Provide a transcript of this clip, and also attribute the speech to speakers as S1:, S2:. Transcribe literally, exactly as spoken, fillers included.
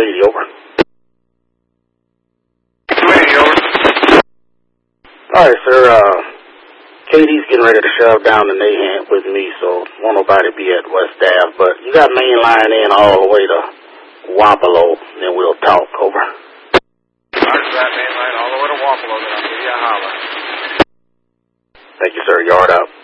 S1: eighty, over.
S2: two eighty, over.
S1: All right, sir. Uh, Katie's getting ready to shove down the Nahant with me, so won't nobody be at West Ave. But you got main line in all the way to Wapello, then we'll talk, over.
S2: Roger that, main line all the way to Wapello, then I'll give you a holler.
S1: Thank you, sir. Yard out.